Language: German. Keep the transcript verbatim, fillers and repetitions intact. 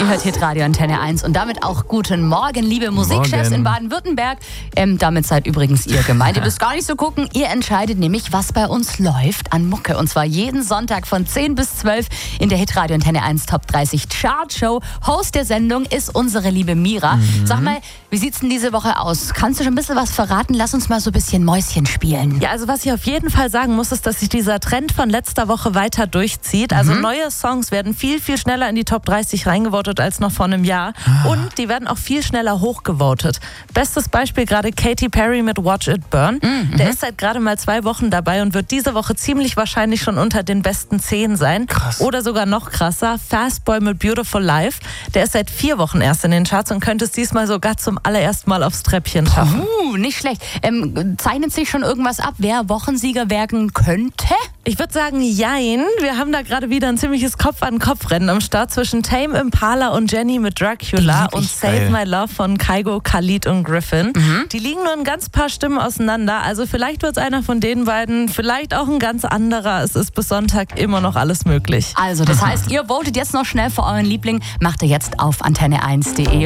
Ihr hört Hitradio Antenne eins und damit auch guten Morgen, liebe Musikchefs in Baden-Württemberg. Ähm, damit seid übrigens ihr gemeint. Ihr müsst gar nicht so gucken. Ihr entscheidet nämlich, was bei uns läuft an Mucke. Und zwar jeden Sonntag von zehn bis zwölf in der Hitradio Antenne eins Top dreißig Chartshow. Host der Sendung ist unsere liebe Mira. Mhm. Sag mal, wie sieht's denn diese Woche aus? Kannst du schon ein bisschen was verraten? Lass uns mal so ein bisschen Mäuschen spielen. Ja, also was ich auf jeden Fall sagen muss, ist, dass sich dieser Trend von letzter Woche weiter durchzieht. Also mhm. neue Songs werden viel, viel schneller in die Top dreißig reingevotet als noch vor einem Jahr. Ah. Und die werden auch viel schneller hochgevotet. Bestes Beispiel gerade Katy Perry mit Watch It Burn. Mhm. Der ist seit gerade mal zwei Wochen dabei und wird diese Woche ziemlich wahrscheinlich schon unter den besten zehn sein. Krass. Oder sogar noch krasser, Fast Boy mit Beautiful Life. Der ist seit vier Wochen erst in den Charts und könnte es diesmal sogar zum allerersten Mal aufs Treppchen schaffen. Uh, nicht schlecht. Ähm, zeichnet sich schon irgendwas ab, wer Wochensieger werden könnte? Ich würde sagen, jein. Wir haben da gerade wieder ein ziemliches Kopf-an-Kopf-Rennen am Start zwischen Tame Impala und Jenny mit Dracula und Save geil. My Love von Kygo, Khalid und Griffin. Mhm. Die liegen nur ein ganz paar Stimmen auseinander. Also vielleicht wird es einer von den beiden, vielleicht auch ein ganz anderer. Es ist bis Sonntag immer noch alles möglich. Also, das heißt, ihr votet jetzt noch schnell für euren Liebling. Macht ihr jetzt auf antenne eins punkt de.